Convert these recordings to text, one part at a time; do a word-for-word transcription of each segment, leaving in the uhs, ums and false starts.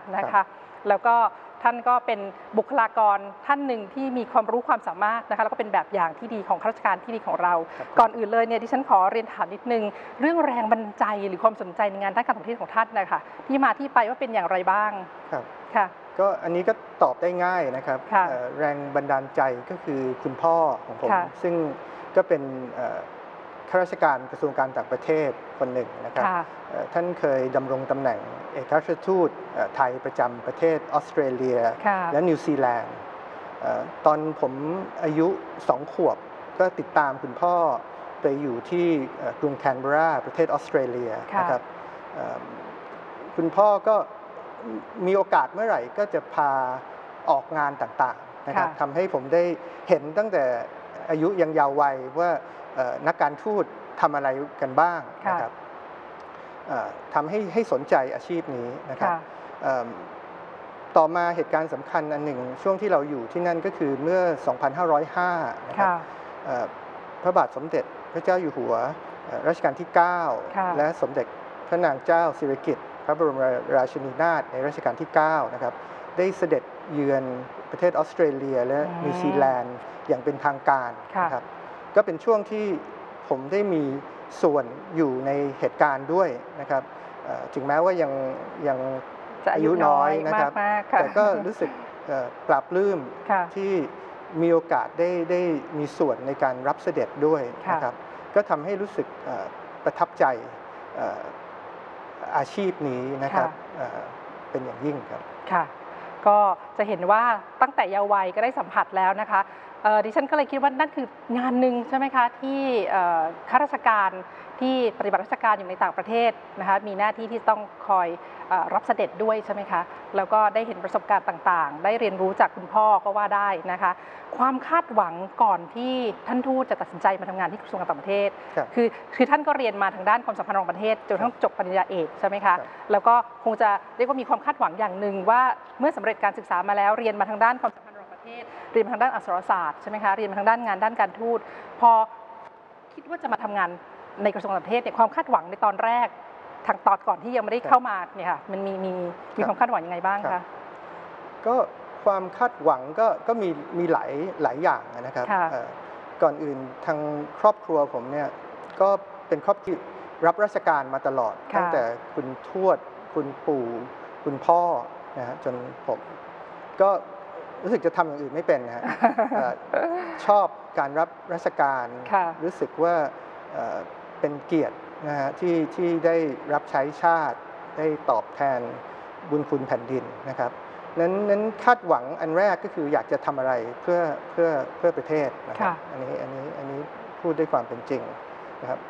นะคะแล้วก็ท่านก็เป็นบุคลากรท่านหนึ่งที่มีความรู้ความสามารถนะคะแล้วก็เป็นแบบอย่างที่ดีของข้าราชการที่ดีของเราก่อนอื่นเลยเนี่ยดิฉันขอเรียนถามนิดนึงเรื่องแรงบันดาลใจหรือความสนใจในงานด้านการต่างประเทศของท่านนะคะที่มาที่ไปว่าเป็นอย่างไรบ้างครับค่ะก็อันนี้ก็ตอบได้ง่ายนะครับแรงบันดาลใจก็คือคุณพ่อของผมซึ่งก็เป็นข้าราชการกระทรวงการต่างประเทศคนหนึ่งนะครับท่านเคยดำรงตำแหน่งเอกอัครราชทูตไทยประจำประเทศออสเตรเลียและนิวซีแลนด์ตอนผมอายุสองขวบก็ติดตามคุณพ่อไปอยู่ที่กรุงแคนเบราประเทศออสเตรเลียนะครับคุณพ่อก็มีโอกาสเมื่อไหร่ก็จะพาออกงานต่างๆนะครับทำให้ผมได้เห็นตั้งแต่อายุยังเยาว์วัยว่านักการทูตทำอะไรกันบ้างนะครับทำให้ให้สนใจอาชีพนี้นะครับต่อมาเหตุการณ์สำคัญอันหนึ่งช่วงที่เราอยู่ที่นั่นก็คือเมื่อ สองพันห้าร้อยห้า นะครับพระบาทสมเด็จพระเจ้าอยู่หัวรัชกาลที่ เก้า และสมเด็จพระนางเจ้าสิริกิติ์พระบรมราชินีนาถในรัชกาลที่ เก้า นะครับได้เสด็จเยือนประเทศออสเตรเลียและนิวซีแลนด์อย่างเป็นทางการนะครับก็เป็นช่วงที่ผมได้มีส่วนอยู่ในเหตุการณ์ด้วยนะครับถึงแม้ว่ายังยังอายุน้อยนะครับแต่ก็รู้สึกปลาบปลื้มที่มีโอกาสได้ได้มีส่วนในการรับเสด็จด้วยนะครับก็ทำให้รู้สึกประทับใจอาชีพนี้นะครับเป็นอย่างยิ่งครับค่ะก็จะเห็นว่าตั้งแต่เยาว์วัยก็ได้สัมผัสแล้วนะคะดิฉันก็เลยคิดว่านั่นคืองานหนึ่งใช่ไหมคะที่ข้าราชการที่ปฏิบัติราชการอยู่ในต่างประเทศนะคะมีหน้าที่ที่ต้องคอยรับเสด็จด้วยใช่ไหมคะแล้วก็ได้เห็นประสบการณ์ต่างๆได้เรียนรู้จากคุณพ่อก็ว่าได้นะคะความคาดหวังก่อนที่ท่านทูตจะตัดสินใจมาทำงานที่กระทรวงการต่างประเทศคือคือท่านก็เรียนมาทางด้านความสัมพันธ์ระหว่างประเทศจนทั้งจบปริญญาเอกใช่ไหมคะแล้วก็คงจะเรียกว่ามีความคาดหวังอย่างหนึ่งว่าเมื่อสำเร็จการศึกษามาแล้วเรียนมาทางด้านความสัมพันธ์ระหว่างประเทศเรียนมาทางด้านอักษรศาสตร์ใช่ไหมคะเรียนมาทางด้านงานด้านการทูตพอคิดว่าจะมาทำงานในกระทรวงต่างประเทศเนี่ยความคาดหวังในตอนแรกทางตอนก่อนที่ยังไม่ได้เข้ามาเนี่ยค่ะมันมีมีมีความคาดหวังยังไงบ้างคะก็ความคาดหวังก็ก็มีมีหลายหลายอย่างนะครับก่อนอื่นทางครอบครัวผมเนี่ยก็เป็นครอบครัวรับราชการมาตลอดตั้งแต่คุณทวดคุณปู่คุณพ่อนะฮะจนผมก็รู้สึกจะทำอย่างอื่นไม่เป็นนะฮะชอบการรับราชการรู้สึกว่าเป็นเกียรตินะฮะที่ที่ได้รับใช้ชาติได้ตอบแทนบุญคุณแผ่นดินนะครับนั้นนั้นคาดหวังอันแรกก็คืออยากจะทำอะไรเพื่อเพื่อเพื่อประเทศนะครับอันนี้อันนี้อันนี้พูดด้วยความเป็นจริงนะครับ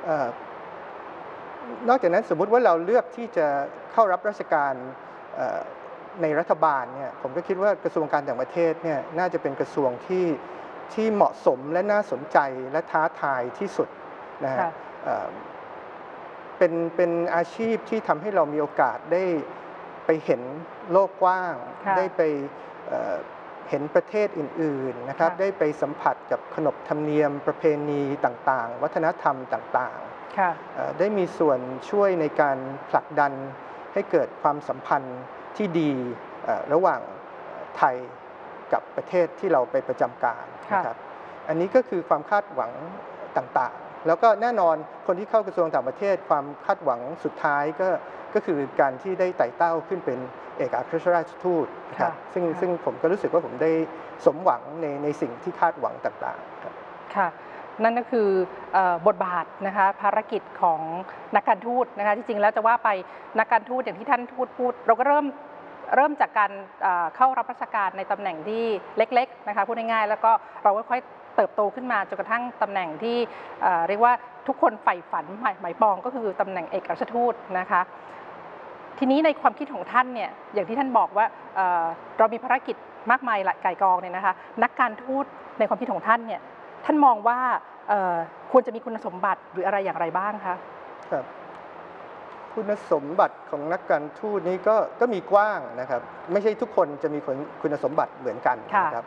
นอกจากนั้นสมมุติว่าเราเลือกที่จะเข้ารับราชการในรัฐบาลเนี่ยผมก็คิดว่ากระทรวงการต่างประเทศเนี่ยน่าจะเป็นกระทรวงที่ที่เหมาะสมและน่าสนใจและท้าทายที่สุดนะฮะเป็นเป็นอาชีพที่ทำให้เรามีโอกาสได้ไปเห็นโลกกว้างได้ไปเห็นประเทศอื่นๆนะครับได้ไปสัมผัสกับขนบธรรมเนียมประเพณีต่างๆวัฒนธรรมต่างๆได้มีส่วนช่วยในการผลักดันให้เกิดความสัมพันธ์ที่ดีระหว่างไทยกับประเทศที่เราไปประจำการนะครับอันนี้ก็คือความคาดหวังต่างๆแล้วก็แน่นอนคนที่เข้ากระทรวงต่างประเทศความคาดหวังสุดท้ายก็ก็คือการที่ได้ไต่เต้าขึ้นเป็นเอกอัครราชทูตนะครับซึ่งซึ่งผมก็รู้สึกว่าผมได้สมหวังในในสิ่งที่คาดหวังต่างๆครับค่ะนั่นก็คือบทบาทนะคะภารกิจของนักการทูตนะคะที่จริงแล้วจะว่าไปนักการทูตอย่างที่ท่านทูตพูดเราก็เริ่มเริ่มจากการเข้ารับราชการในตำแหน่งที่เล็กๆนะคะพูดง่ายๆแล้วก็เราค่อยๆเติบโตขึ้นมาจนกระทั่งตำแหน่งที่เรียกว่าทุกคนใฝ่ฝันหมายปองก็คือตำแหน่งเอกอัครราชทูตนะคะทีนี้ในความคิดของท่านเนี่ยอย่างที่ท่านบอกว่าเรามีภารกิจมากมายหลายก่ายกองเนี่ยนะคะนักการทูตในความคิดของท่านเนี่ยท่านมองว่าควรจะมีคุณสมบัติหรืออะไรอย่างไรบ้างคะครับคุณสมบัติของนักการทูตนี้ก็ก็มีกว้างนะครับไม่ใช่ทุกคนจะมีคุณสมบัติเหมือนกันนะครับ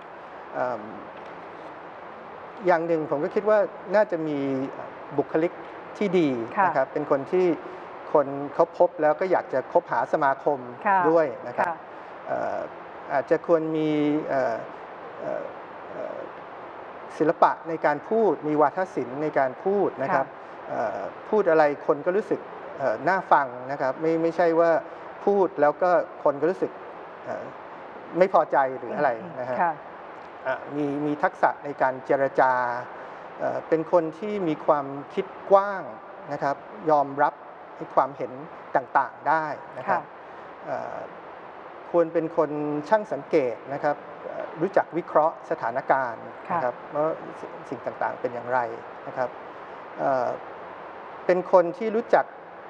อย่างหนึ่งผมก็คิดว่าน่าจะมีบุคลิกที่ดีนะครับเป็นคนที่คคนเขาพบแล้วก็อยากจะคบหาสมาคมด้วยนะครับอาจจะควรมีศิลปะในการพูดมีวาทศิลป์ในการพูดนะครับพูดอะไรคนก็รู้สึกน่าฟังนะครับไม่ไม่ใช่ว่าพูดแล้วก็คนก็รู้สึกไม่พอใจหรืออะไรนะฮะมีมีทักษะในการเจรจาเป็นคนที่มีความคิดกว้างนะครับยอมรับให้ความเห็นต่างๆได้นะครับควรเป็นคนช่างสังเกตนะครับรู้จักวิเคราะห์สถานการณ์นะครับว่าสิ่งต่างๆเป็นอย่างไรนะครับเป็นคนที่รู้จัก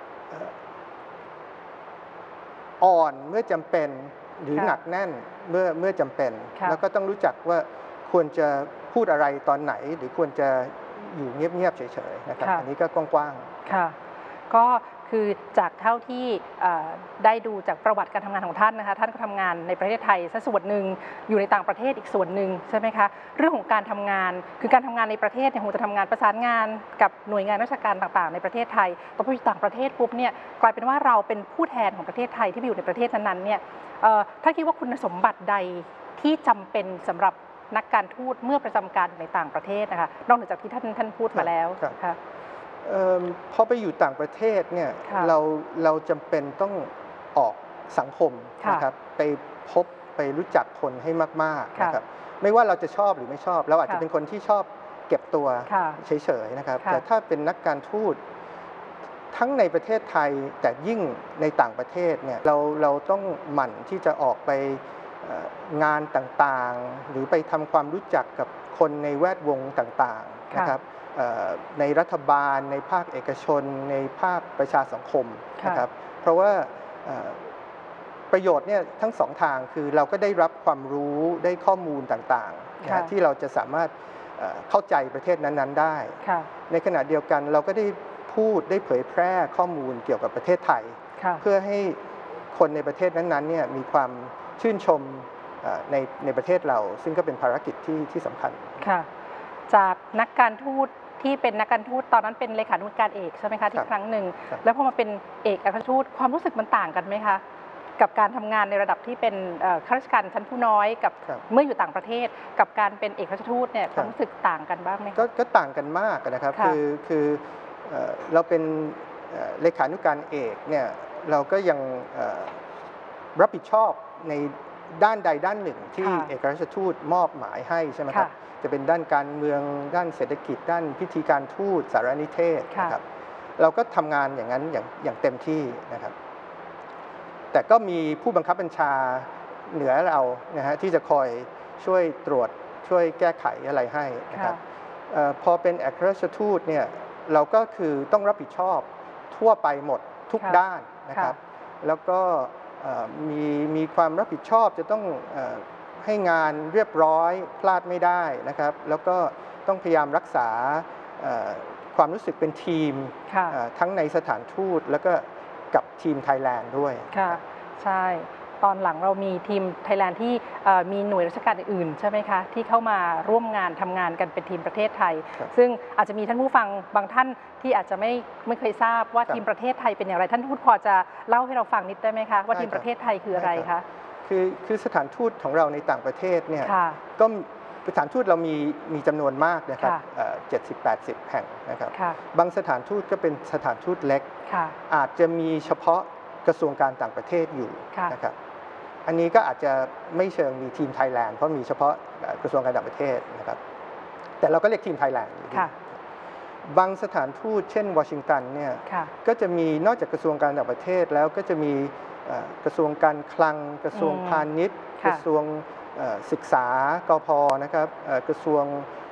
อ่อนเมื่อจำเป็นหรือหนักแน่นเมื่อเมื่อจำเป็นแล้วก็ต้องรู้จักว่าควรจะพูดอะไรตอนไหนหรือควรจะอยู่เงียบๆเฉยๆนะครับอันนี้ก็กว้างๆค่ะก็คือจากเท่าที่ได้ดูจากประวัติการทำงานของท่านนะคะท่านก็ทำงานในประเทศไทยซะส่วนหนึ่งอยู่ในต่างประเทศอีกส่วนหนึ่งใช่ไหมคะเรื่องของการทำงานคือการทำงานในประเทศเนี่ยคงจะทำงานประสานงานกับหน่วยงานราชการต่างๆในประเทศไทยแต่พออยู่ต่างประเทศปุ๊บเนี่ยกลายเป็นว่าเราเป็นผู้แทนของประเทศไทยที่ไปอยู่ในประเทศนั้นๆเนี่ยท่านคิดว่าคุณสมบัติใดที่จำเป็นสำหรับนักการทูตเมื่อประจำการอยู่ในต่างประเทศนะคะนอกจากที่ท่านท่านพูดมาแล้วค่ะพอไปอยู่ต่างประเทศเนี่ยเราเราจำเป็นต้องออกสังคมนะครับไปพบไปรู้จักคนให้มากๆนะครับไม่ว่าเราจะชอบหรือไม่ชอบเราอาจจะเป็นคนที่ชอบเก็บตัวเฉยๆนะครับแต่ถ้าเป็นนักการทูตทั้งในประเทศไทยแต่ยิ่งในต่างประเทศเนี่ยเราเราต้องหมั่นที่จะออกไปงานต่างๆหรือไปทำความรู้จักกับคนในแวดวงต่างๆนะครับในรัฐบาลในภาคเอกชนในภาคประชาสังคมนะครับเพราะว่าประโยชน์เนี่ยทั้งสองทางคือเราก็ได้รับความรู้ได้ข้อมูลต่างๆนะที่เราจะสามารถเข้าใจประเทศนั้นๆได้ในขณะเดียวกันเราก็ได้พูดได้เผยแพร่ข้อมูลเกี่ยวกับประเทศไทยเพื่อให้คนในประเทศนั้นๆเนี่ยมีความชื่นชมในในประเทศเราซึ่งก็เป็นภารกิจที่ที่สำคัญค่ะจากนักการทูตที่เป็นนักการทูตตอนนั้นเป็นเลขานุการเอกใช่ไหมคะที่ครั้งหนึ่งแล้วพอมาเป็นเอกอัครทูตความรู้สึกมันต่างกันไหมคะกับการทำงานในระดับที่เป็นข้าราชการชั้นผู้น้อยกับเมื่ออยู่ต่างประเทศกับการเป็นเอกอัครทูตเนี่ยความรู้สึกต่างกันบ้างไหมก็ก็ต่างกันมากนะครับคือคือเราเป็นเลขานุการเอกเนี่ยเราก็ยังรับผิดชอบในด้านใดด้านหนึ่งที่เอกอัครทูตมอบหมายให้ใช่ไหมครับจะเป็นด้านการเมืองด้านเศรษฐกิจด้านพิธีการทูตสารนิเทศนะครับเราก็ทำงานอย่างนั้นอย่างอย่างเต็มที่นะครับแต่ก็มีผู้บังคับบัญชาเหนือเรานะฮะที่จะคอยช่วยตรวจช่วยแก้ไขอะไรให้นะครับพอเป็นเอกอัครราชทูตเนี่ยเราก็คือต้องรับผิดชอบทั่วไปหมดทุกด้านนะครับแล้วก็มีมีความรับผิดชอบจะต้องให้งานเรียบร้อยพลาดไม่ได้นะครับแล้วก็ต้องพยายามรักษาความรู้สึกเป็นทีมทั้งในสถานทูตแล้วก็กับทีมไทยแลนด์ด้วยค่ะใช่ตอนหลังเรามีทีมไทยแลนด์ที่มีหน่วยราชการอื่นใช่ไหมคะที่เข้ามาร่วมงานทำงานกันเป็นทีมประเทศไทยซึ่งอาจจะมีท่านผู้ฟังบางท่านที่อาจจะไม่ไม่เคยทราบว่าทีมประเทศไทยเป็นอย่างไรท่านทูตพอจะเล่าให้เราฟังนิดได้ไหมคะว่าทีมประเทศไทยคืออะไรคะคือคือสถานทูตของเราในต่างประเทศเนี่ยก็สถานทูตเรามีมีจำนวนมากนะครับเจ็ดสิบแปดสิบแห่งนะครับบางสถานทูตก็เป็นสถานทูตเล็กอาจจะมีเฉพาะกระทรวงการต่างประเทศอยู่นะครับอันนี้ก็อาจจะไม่เชิงมีทีมไทยแลนด์เพราะมีเฉพาะกระทรวงการต่างประเทศนะครับแต่เราก็เรียกทีมไทยแลนด์บางสถานทูตเช่นวอชิงตันเนี่ยก็จะมีนอกจากกระทรวงการต่างประเทศแล้วก็จะมีกระทรวงการคลังกระทรวงพาณิชย์กระทรวงศึกษากพนะครับกระทรวง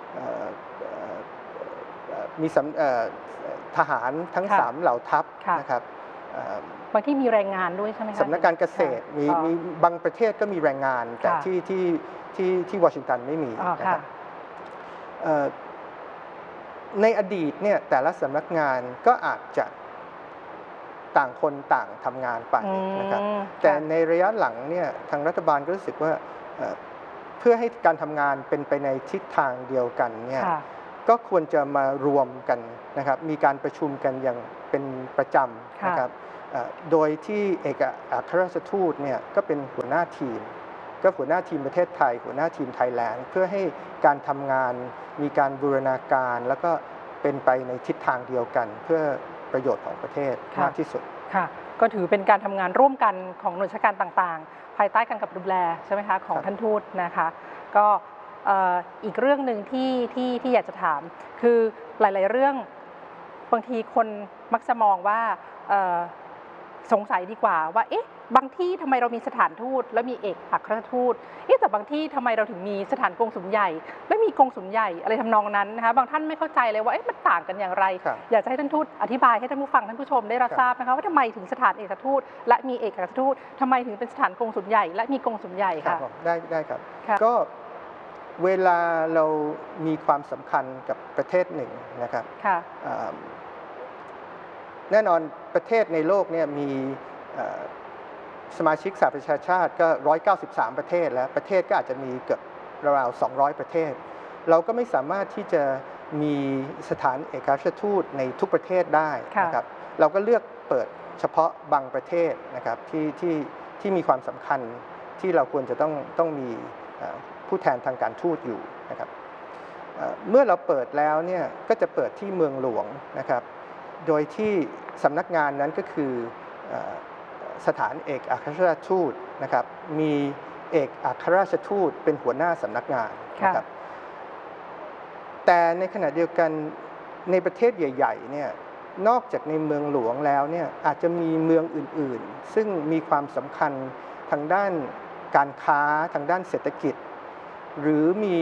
มีทหารทั้งสามเหล่าทัพนะครับบางที่มีแรงงานด้วยใช่ไหมคะสำนักการเกษตรมีมีบางประเทศก็มีแรงงานแต่ที่ที่ที่ที่วอชิงตันไม่มีนะครับในอดีตเนี่ยแต่ละสำนักงานก็อาจจะต่างคนต่างทำงานไปนะครับแต่ในระยะหลังเนี่ยทางรัฐบาลก็รู้สึกว่าเพื่อให้การทำงานเป็นไปในทิศทางเดียวกันเนี่ยก็ควรจะมารวมกันนะครับมีการประชุมกันอย่างเป็นประจำนะครับโดยที่เอกอัครราชทูตเนี่ยก็เป็นหัวหน้าทีมก็หัวหน้าทีมประเทศไทยหัวหน้าทีมไทยแลนด์เพื่อให้การทำงานมีการบูรณาการแล้วก็เป็นไปในทิศทางเดียวกันเพื่อประโยชน์ของประเทศมากที่สุดค่ะก็ถือเป็นการทำงานร่วมกันของหน่วยราชการต่างๆภายใต้การกำกับดูแลใช่ไหมคะของท่านทูตนะคะก็อีกเรื่องหนึ่งที่ที่ที่อยากจะถามคือหลายๆเรื่องบางทีคนมักจะมองว่าสงสัยดีกว่าว่าเอ๊ะบางที่ทำไมเรามีสถานทูตแล้วมีเอกอัครราชทูตเอ๊ะแต่บางที่ทำไมเราถึงมีสถานกงสุลใหญ่และมีกงสุลใหญ่อะไรทำนองนั้นนะคะบางท่านไม่เข้าใจเลยว่าเอ๊ะมันต่างกันอย่างไรอยากจะให้ท่านทูตอธิบายให้ท่านผู้ฟังท่านผู้ชมได้รับทราบนะคะว่าทำไมถึงสถานเอกอัครทูตและมีเอกอัครทูตทำไมถึงเป็นสถานกงสุลใหญ่และมีกงสุลใหญ่ค่ะได้ได้ครับก็เวลาเรามีความสำคัญกับประเทศหนึ่งนะครับแน่นอนประเทศในโลกเนี่ยมีสมาชิกสหประชาชาติก็หนึ่งร้อยเก้าสิบสามประเทศแล้วประเทศก็อาจจะมีเกือบราวๆสองร้อยประเทศเราก็ไม่สามารถที่จะมีสถานเอกอัครราชทูตในทุกประเทศได้นะครับเราก็เลือกเปิดเฉพาะบางประเทศนะครับที่ที่ที่มีความสำคัญที่เราควรจะต้องต้องมีผู้แทนทางการทูตอยู่นะครับเมื่อเราเปิดแล้วเนี่ยก็จะเปิดที่เมืองหลวงนะครับโดยที่สำนักงานนั้นก็คือสถานเอกอัครราชทูตนะครับมีเอกอัครราชทูตเป็นหัวหน้าสำนักงานนะครับแต่ในขณะเดียวกันในประเทศใหญ่ๆเนี่ยนอกจากในเมืองหลวงแล้วเนี่ยอาจจะมีเมืองอื่นๆซึ่งมีความสำคัญทางด้านการค้าทางด้านเศรษฐกิจหรือมี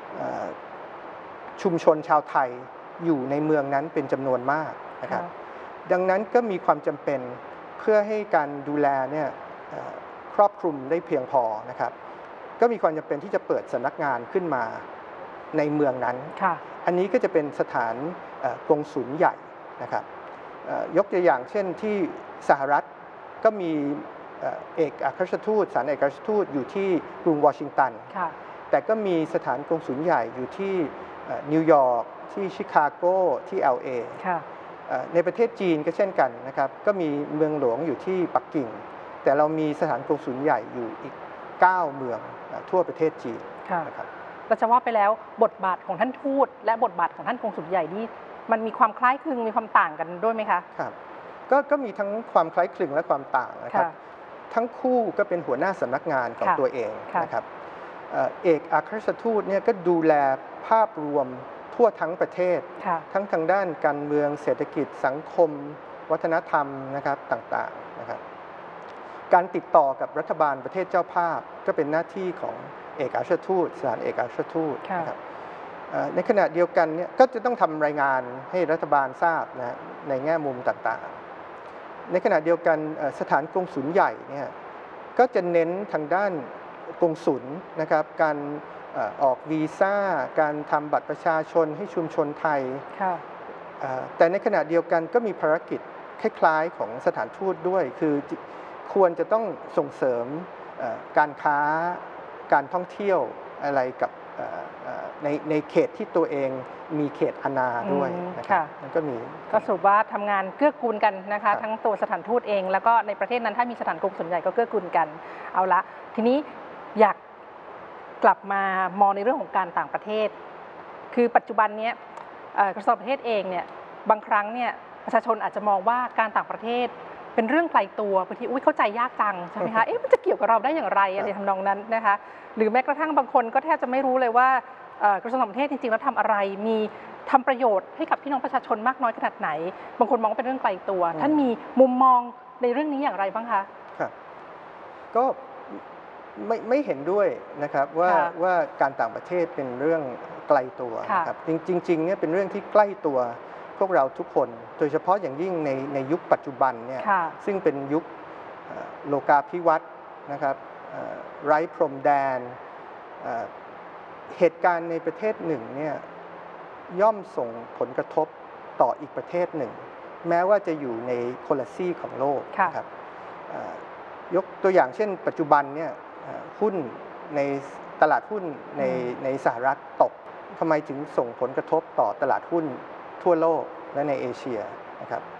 ชุมชนชาวไทยอยู่ในเมืองนั้นเป็นจำนวนมากนะครับดังนั้นก็มีความจำเป็นเพื่อให้การดูแลเนี่ยครอบคลุมได้เพียงพอนะครับก็มีความจำเป็นที่จะเปิดสำนักงานขึ้นมาในเมืองนั้นอันนี้ก็จะเป็นสถานกงสุลใหญ่นะครับยกตัวอย่างเช่นที่สหรัฐก็มีเอกอัครราชทูตสถานเอกอัครราชทูตอยู่ที่กรุงวอชิงตันแต่ก็มีสถานกงสุลใหญ่อยู่ที่นิวยอร์กที่ชิคาโกที่ แอล เอ ในประเทศจีนก็เช่นกันนะครับก็มีเมืองหลวงอยู่ที่ปักกิ่งแต่เรามีสถานกงสุลใหญ่อยู่อีกเก้าเมืองทั่วประเทศจีนนะครับเราจะว่าไปแล้วบทบาทของท่านทูตและบทบาทของท่านกงสุลใหญ่นี่มันมีความคล้ายคลึงมีความต่างกันด้วยไหมคะครับก็ก็มีทั้งความคล้ายคลึงและความต่างนะครับทั้งคู่ก็เป็นหัวหน้าสำนักงานของตัวเองนะครับเอกอัครราชทูตเนี่ยก็ดูแลภาพรวมทั่วทั้งประเทศทั้งทางด้านการเมืองเศรษฐกิจสังคมวัฒนธรรมนะครับต่างๆนะครับการติดต่อกับรัฐบาลประเทศเจ้าภาพก็เป็นหน้าที่ของเอกอัครราชทูตสถานเอกอัครราชทูตนะครับในขณะเดียวกันเนี่ยก็จะต้องทำรายงานให้รัฐบาลทราบนะในแง่มุมต่างๆในขณะเดียวกันสถานกงสุลใหญ่เนี่ยก็จะเน้นทางด้านกงสุลนะครับการออกวีซ่าการทำบัตรประชาชนให้ชุมชนไทยแต่ในขณะเดียวกันก็มีภารกิจคล้ายๆของสถานทูตด้วยคือควรจะต้องส่งเสริมการค้าการท่องเที่ยวอะไรกับในในเขตที่ตัวเองมีเขตอาณาด้วยนะครับมันก็มีก็สรุปว่าทำงานเกื้อกูลกันนะคะทั้งตัวสถานทูตเองแล้วก็ในประเทศนั้นถ้ามีสถานกงสุลใหญ่ก็เกื้อกูลกันเอาละทีนี้อยากกลับมามองในเรื่องของการต่างประเทศคือปัจจุบันนี้กระทรวงต่างประเทศเองเนี่ยบางครั้งเนี่ยประชาชนอาจจะมองว่าการต่างประเทศเป็นเรื่องไกลตัวบางทีอุ้ยเข้าใจยากจังใช่ไหมคะเอ๊ะมันจะเกี่ยวกับเราได้อย่างไรอะไรทำนองนั้นนะคะหรือแม้กระทั่งบางคนก็แทบจะไม่รู้เลยว่ากระทรวงต่างประเทศจริงๆแล้วทำอะไรมีทำประโยชน์ให้กับพี่น้องประชาชนมากน้อยขนาดไหนบางคนมองว่าเป็นเรื่องไกลตัวท่านมีมุมมองในเรื่องนี้อย่างไรบ้างคะครับก็ไม่ไม่เห็นด้วยนะครับว่าว่าการต่างประเทศเป็นเรื่องไกลตัวนะครับจริงๆเนี่ยเป็นเรื่องที่ใกล้ตัวพวกเราทุกคนโดยเฉพาะอย่างยิ่งในในยุคปัจจุบันเนี่ยซึ่งเป็นยุคโลกาภิวัตน์นะครับไร้พรมแดนเหตุการณ์ในประเทศหนึ่งเนี่ยย่อมส่งผลกระทบต่ออีกประเทศหนึ่งแม้ว่าจะอยู่ในคนละซีกของโลกนะครับยกตัวอย่างเช่นปัจจุบันเนี่ยหุ้นในตลาดหุ้นในในสหรัฐตกทำไมถึงส่งผลกระทบต่อตลาดหุ้นทั่วโลกและในเอเชียนะครับ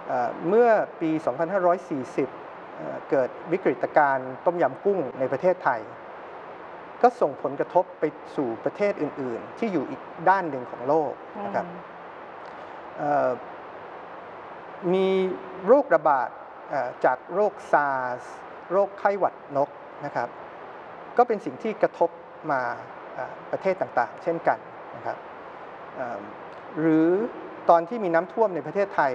เมื่อปี สองพันห้าร้อยสี่สิบ เกิดวิกฤตการณ์ต้มยำกุ้งในประเทศไทยก็ส่งผลกระทบไปสู่ประเทศอื่นๆที่อยู่อีกด้านหนึ่งของโลกนะครับมีโรคระบาดจากโรคซาร์สโรคไข้หวัดนกนะครับก็เป็นสิ่งที่กระทบมาประเทศต่างๆเช่นกันนะครับหรือตอนที่มีน้ำท่วมในประเทศไทย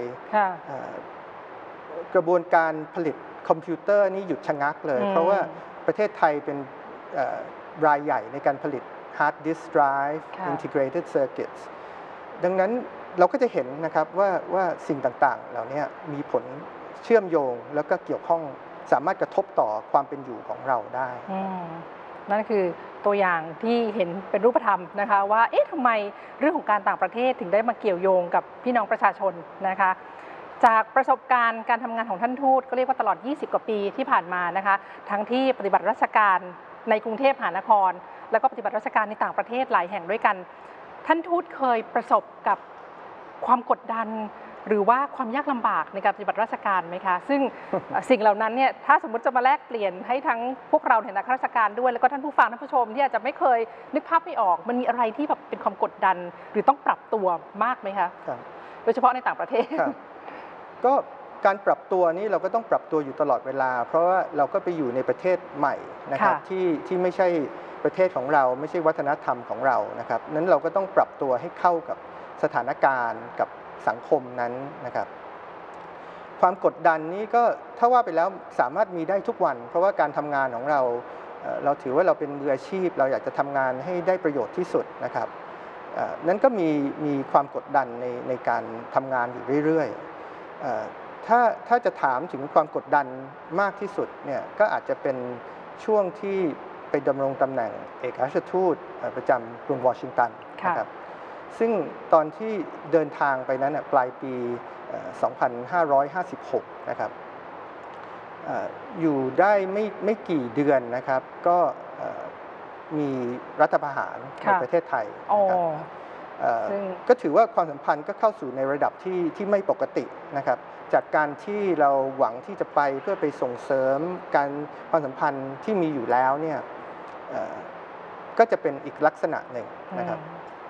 กระบวนการผลิตคอมพิวเตอร์นี่หยุดชะงักเลยเพราะว่าประเทศไทยเป็นรายใหญ่ในการผลิต Hard Disk Drive Integrated Circuits ดังนั้นเราก็จะเห็นนะครับว่าว่าสิ่งต่างๆเหล่านี้มีผลเชื่อมโยงแล้วก็เกี่ยวข้องสามารถกระทบต่อความเป็นอยู่ของเราได้นั่นคือตัวอย่างที่เห็นเป็นรูปธรรมนะคะว่าเอ๊ะทำไมเรื่องของการต่างประเทศถึงได้มาเกี่ยวโยงกับพี่น้องประชาชนนะคะจากประสบการณ์การทำงานของท่านทูตก็เรียกว่าตลอดยี่สิบกว่าปีที่ผ่านมานะคะทั้งที่ปฏิบัติราชการในกรุงเทพมหานครแล้วก็ปฏิบัติราชการในต่างประเทศหลายแห่งด้วยกันท่านทูตเคยประสบกับความกดดันหรือว่าความยากลำบากในการปฏิบัติราชการไหมคะซึ่ง สิ่งเหล่านั้นเนี่ยถ้าสมมติจะมาแลกเปลี่ยนให้ทั้งพวกเราในฐานะข้าราชการด้วยแล้วก็ท่านผู้ฟังท่านผู้ชมที่อาจจะไม่เคยนึกภาพไม่ออกมันมีอะไรที่แบบเป็นความกดดันหรือต้องปรับตัวมากไหมคะโดยเฉพาะในต่างประเทศก็การปรับตัวนี้เราก็ต้องปรับตัวอยู่ตลอดเวลาเพราะว่าเราก็ไปอยู่ในประเทศใหม่นะครับที่ที่ไม่ใช่ประเทศของเราไม่ใช่วัฒนธรรมของเรานะครับนั้นเราก็ต้องปรับตัวให้เข้ากับสถานการณ์กับสังคมนั้นนะครับความกดดันนี้ก็ถ้าว่าไปแล้วสามารถมีได้ทุกวันเพราะว่าการทำงานของเราเราถือว่าเราเป็นมืออาชีพเราอยากจะทำงานให้ได้ประโยชน์ที่สุดนะครับนั้นก็มีมีความกดดันในในการทำงานอยู่เรื่อยๆถ้าถ้าจะถามถึงความกดดันมากที่สุดเนี่ยก็อาจจะเป็นช่วงที่ไปดำรงตำแหน่งเอกอัครราชทูตประจำกรุงวอชิงตันนะครับซึ่งตอนที่เดินทางไปนั้นปลายปี สองพันห้าร้อยห้าสิบหก นะครับอยู่ได้ไม่ไม่กี่เดือนนะครับก็มีรัฐประหารในประเทศไทยนะครับก็ถือว่าความสัมพันธ์ก็เข้าสู่ในระดับที่ที่ไม่ปกตินะครับจากการที่เราหวังที่จะไปเพื่อไปส่งเสริมการความสัมพันธ์ที่มีอยู่แล้วเนี่ยก็จะเป็นอีกลักษณะหนึ่งนะครับ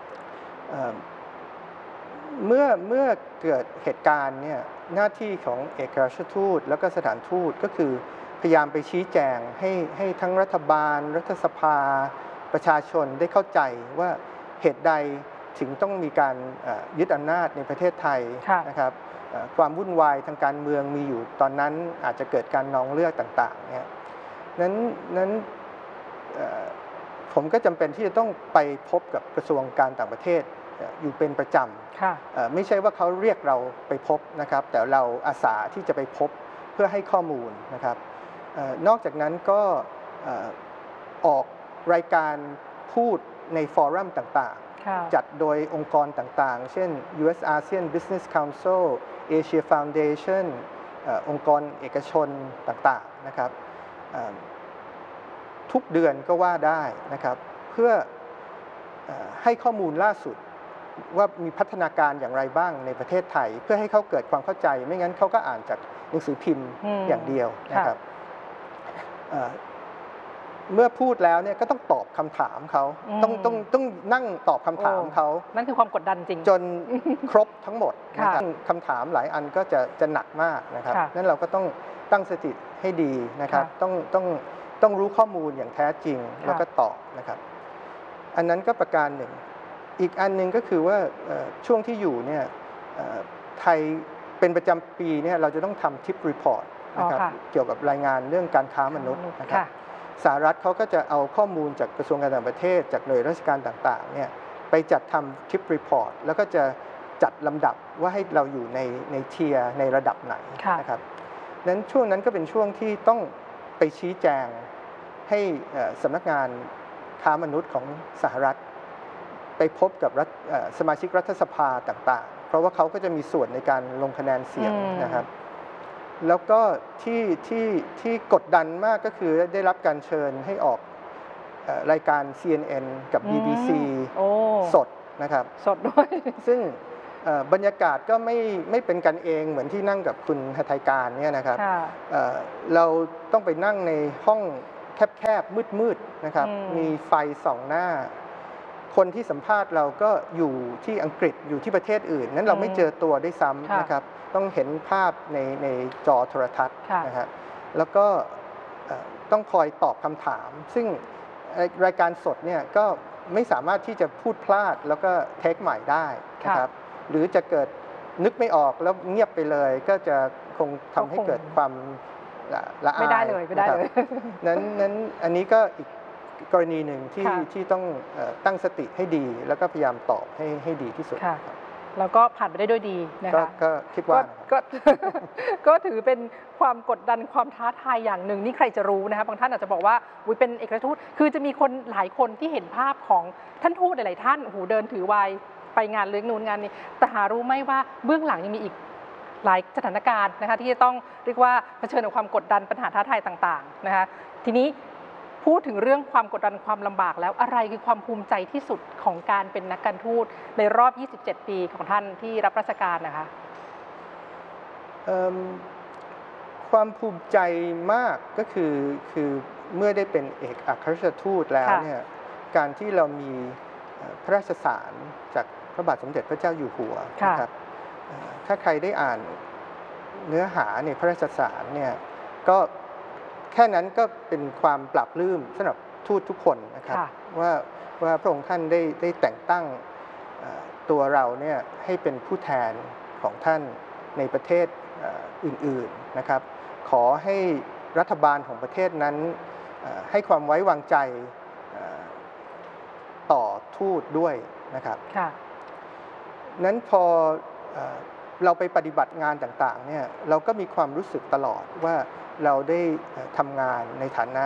เมื่อเมื่อเกิดเหตุการณ์เนี่ยหน้าที่ของเอกอัครราชทูตแล้วก็สถานทูตก็คือพยายามไปชี้แจงให้ให้ทั้งรัฐบาลรัฐสภาประชาชนได้เข้าใจว่าเหตุใดถึงต้องมีการยึดอำนาจในประเทศไทยนะครับความวุ่นวายทางการเมืองมีอยู่ตอนนั้นอาจจะเกิดการนองเลือดต่างๆเนี่ยนั้นนั้นผมก็จำเป็นที่จะต้องไปพบกับกระทรวงการต่างประเทศอยู่เป็นประจำไม่ใช่ว่าเขาเรียกเราไปพบนะครับแต่เราอาสาที่จะไปพบเพื่อให้ข้อมูลนะครับนอกจากนั้นก็ออกรายการพูดในฟอรัมต่างๆจัดโดยองค์กรต่างๆเช่น ยู เอส อาเซียน Business Council Asia Foundation องค์กรเอกชนต่างๆนะครับทุกเดือนก็ว่าได้นะครับเพื่อให้ข้อมูลล่าสุดว่ามีพัฒนาการอย่างไรบ้างในประเทศไทยเพื่อให้เขาเกิดความเข้าใจไม่งั้นเขาก็อ่านจากหนังสือพิมพ์อย่างเดียวนะครับเมื่อพูดแล้วเนี่ยก็ต้องตอบคำถามเขาต้องต้องต้องนั่งตอบคำถามเขานั่นคือความกดดันจริงจนครบทั้งหมดนะครับคำถามหลายอันก็จะจะหนักมากนะครับนั้นเราก็ต้องตั้งสติให้ดีนะครับต้องต้องต้องรู้ข้อมูลอย่างแท้จริงแล้วก็ตอบนะครับอันนั้นก็ประการหนึ่งอีกอันหนึ่งก็คือว่าช่วงที่อยู่เนี่ยไทยเป็นประจำปีเนี่ยเราจะต้องทำทิปรีพอร์ตนะครับเกี่ยวกับรายงานเรื่องการค้ามนุษย์นะครับสหรัฐเขาก็จะเอาข้อมูลจากกระทรวงการต่างประเทศจากหน่วยราชการต่างๆเนี่ยไปจัดทำทิปรีพอร์ตแล้วก็จะจัดลำดับว่าให้เราอยู่ในในเทียร์ในระดับไหนนะครับนั้นช่วงนั้นก็เป็นช่วงที่ต้องไปชี้แจงให้สำนักงานค้ามนุษย์ของสหรัฐไปพบกับสมาชิกรัฐสภาต่างๆเพราะว่าเขาก็จะมีส่วนในการลงคะแนนเสียงนะครับแล้วก็ที่ที่ที่กดดันมากก็คือได้รับการเชิญให้ออกรายการ ซี เอ็น เอ็น กับ บี บี ซี สดนะครับสดด้วยซึ่งบรรยากาศก็ไม่ไม่เป็นกันเองเหมือนที่นั่งกับคุณหทัยการเนี่ยนะครับเราต้องไปนั่งในห้องแคบๆมืดๆนะครับมีไฟส่องหน้าคนที่สัมภาษณ์เราก็อยู่ที่อังกฤษอยู่ที่ประเทศอื่นนั้นเราไม่เจอตัวได้ซ้ำนะครับต้องเห็นภาพในในจอโทรทัศน์นะฮะแล้วก็ต้องคอยตอบคำถาม ซึ่งรายการสดเนี่ยก็ไม่สามารถที่จะพูดพลาดแล้วก็เทคใหม่ได้นะครับหรือจะเกิดนึกไม่ออกแล้วเงียบไปเลยก็จะคงทำให้เกิดความละอายไม่ได้เลยไม่ได้เลยนั้นนั้นอันนี้ก็อีกกรณีหนึ่งที่ที่ต้องตั้งสติให้ดีแล้วก็พยายามตอบให้ให้ดีที่สุดแล้วก็ผ่านไปได้ด้วยดีนะคะก็คิดว่าก็ก็ถือเป็นความกดดันความท้าทายอย่างหนึ่งนี่ใครจะรู้นะคะบางท่านอาจจะบอกว่าอุ้ยเป็นเอกอัครทูตคือจะมีคนหลายคนที่เห็นภาพของท่านทูตหลายๆท่านโอ้โหเดินถือไวน์ไปงานเลี้ยงนู่นงานนี้แต่หารู้ไหมว่าเบื้องหลังยังมีอีกหลายสถานการณ์นะคะที่จะต้องเรียกว่าเผชิญกับความกดดันปัญหาท้าทายต่างๆนะคะทีนี้พูดถึงเรื่องความกดดันความลำบากแล้วอะไรคือความภูมิใจที่สุดของการเป็นนักการทูตในรอบยี่สิบเจ็ดปีของท่านที่รับราชการนะคะความภูมิใจมากก็คือคือเมื่อได้เป็นเอกอัครราชทูตแล้วเนี่ยการที่เรามีพระราชสารจากพระบาทสมเด็จพระเจ้าอยู่หัวนะครับถ้าใครได้อ่านเนื้อหาในพระราชสารเนี่ยก็แค่นั้นก็เป็นความปรับปลื้มสำหรับทูตทุกคนนะครับว่าว่าพระองค์ท่านได้ได้แต่งตั้งตัวเราเนี่ยให้เป็นผู้แทนของท่านในประเทศอื่นๆนะครับขอให้รัฐบาลของประเทศนั้นให้ความไว้วางใจต่อทูตด้วยนะครับนั้นพอเราไปปฏิบัติงานต่างๆเนี่ยเราก็มีความรู้สึกตลอดว่าเราได้ทำงานในฐานะ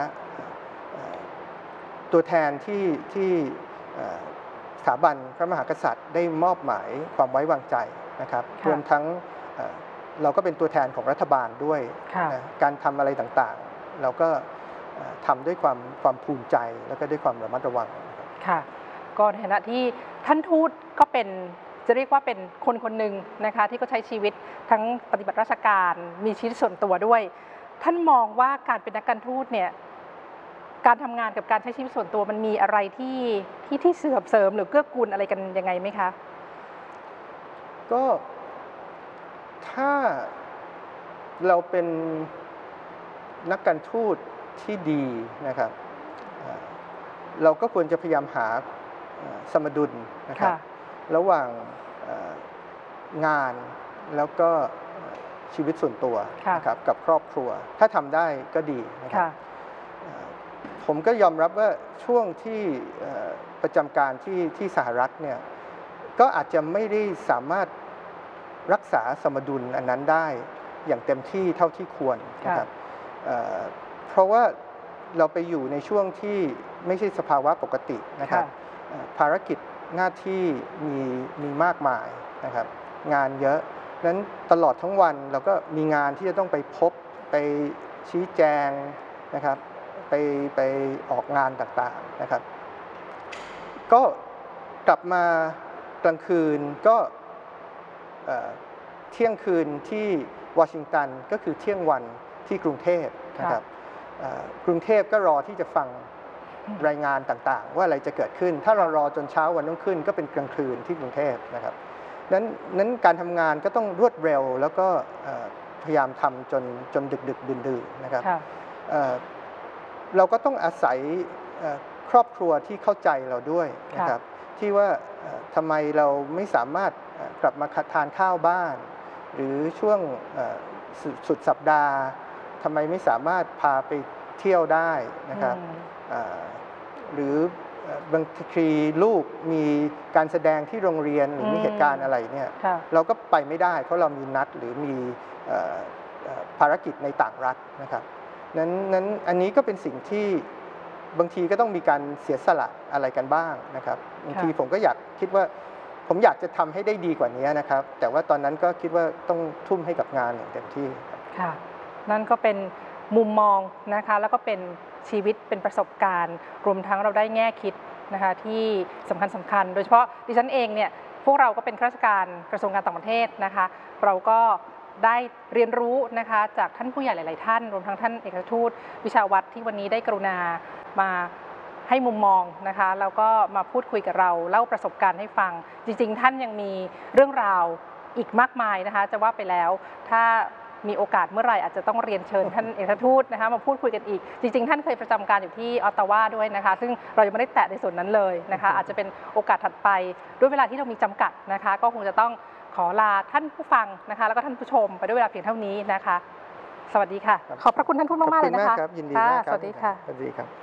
ตัวแทนที่ที่สถาบันพระมหากษัตริย์ได้มอบหมายความไว้วางใจนะครับรวมทั้งเราก็เป็นตัวแทนของรัฐบาลด้วยการทำอะไรต่างๆเราก็ทำด้วยความความภูมิใจแล้วก็ด้วยความระมัดระวังค่ะก็ในฐานะที่ท่านทูตก็เป็นจะเรียกว่าเป็นคนคนหนึ่งนะคะที่ก็ใช้ชีวิตทั้งปฏิบัติราชการมีชีวิตส่วนตัวด้วยท่านมองว่าการเป็นนักการทูตเนี่ยการทำงานกับการใช้ชีวิตส่วนตัวมันมีอะไรที่ที่ที่เสริมเสริมหรือเกื้อกูลอะไรกันยังไงไหมคะก็ถ้าเราเป็นนักการทูตที่ดีนะครับเราก็ควรจะพยายามหาสมดุลนะครับระหว่างงานแล้วก็ชีวิตส่วนตัวนะครับกับครอบครัวถ้าทำได้ก็ดีนะครับผมก็ยอมรับว่าช่วงที่ประจำการที่ที่สหรัฐเนี่ยก็อาจจะไม่ได้สามารถรักษาสมดุลอันนั้นได้อย่างเต็มที่เท่าที่ควรนะครับเพราะว่าเราไปอยู่ในช่วงที่ไม่ใช่สภาวะปกตินะครับภารกิจหน้าที่มีมีมากมายนะครับงานเยอะนั้นตลอดทั้งวันเราก็มีงานที่จะต้องไปพบไปชี้แจงนะครับไปไปออกงานต่างๆนะครับก็กลับมากลางคืนก็เที่ยงคืนที่วอชิงตันก็คือเที่ยงวันที่กรุงเทพนะครับกรุงเทพก็รอที่จะฟังรายงานต่างๆว่าอะไรจะเกิดขึ้นถ้าเรารอจนเช้าวันรุ่งขึ้นก็เป็นกลางคืนที่กรุงเทพนะครับนั้นนั้นการทำงานก็ต้องรวดเร็วแล้วก็พยายามทำจนจนดึกดึกดื่นๆนะครับเราก็ต้องอาศัยครอบครัวที่เข้าใจเราด้วยนะครับที่ว่าทำไมเราไม่สามารถกลับมาทานข้าวบ้านหรือช่วงสุดสัปดาห์ทำไมไม่สามารถพาไปเที่ยวได้นะครับหรือบางทีลูกมีการแสดงที่โรงเรียนหรือมีเหตุการณ์อะไรเนี่ยเราก็ไปไม่ได้เพราะเรามีนัดหรือมีภารกิจในต่างรัฐนะครับนั้นนั้นอันนี้ก็เป็นสิ่งที่บางทีก็ต้องมีการเสียสละอะไรกันบ้างนะครับบางทีผมก็อยากคิดว่าผมอยากจะทำให้ได้ดีกว่านี้นะครับแต่ว่าตอนนั้นก็คิดว่าต้องทุ่มให้กับงานอย่างเต็มที่ค่ะนั่นก็เป็นมุมมองนะคะแล้วก็เป็นชีวิตเป็นประสบการณ์รวมทั้งเราได้แง่คิดนะคะที่สำคัญสำคัญโดยเฉพาะดิฉันเองเนี่ยพวกเราก็เป็นข้าราชการกระทรวงการต่างประเทศนะคะเราก็ได้เรียนรู้นะคะจากท่านผู้ใหญ่หลาย ๆ ท่านรวมทั้งท่านเอกอัครทูตวิชาวัฒน์ที่วันนี้ได้กรุณามาให้มุมมองนะคะแล้วก็มาพูดคุยกับเราเล่าประสบการณ์ให้ฟังจริง ๆ ท่านยังมีเรื่องราวอีกมากมายนะคะจะว่าไปแล้วถ้ามีโอกาสเมื่อไหร่อาจจะต้องเรียนเชิญท่านเอกอัครทูตนะคะมาพูดคุยกันอีกจริง ๆ ท่านเคยประจำการอยู่ที่ออตตาวาด้วยนะคะซึ่งเรายังไม่ได้แตะในส่วนนั้นเลยนะคะอาจจะเป็นโอกาสถัดไปด้วยเวลาที่เรามีจำกัดนะคะก็คงจะต้องขอลาท่านผู้ฟังนะคะแล้วก็ท่านผู้ชมไปด้วยเวลาเพียงเท่านี้นะคะสวัสดีค่ะขอบพระคุณท่านทูตมากๆเลยนะคะขอบคุณมากครับยินดีมากครับสวัสดีค่ะสวัสดีครับ